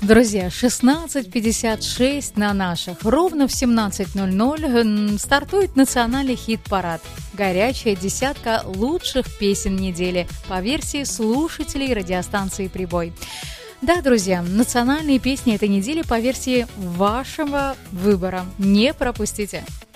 Друзья, 16:56 на наших. Ровно в 17:00 стартует национальный хит-парад. Горячая десятка лучших песен недели по версии слушателей радиостанции «Прибой». Да, друзья, национальные песни этой недели по версии вашего выбора. Не пропустите.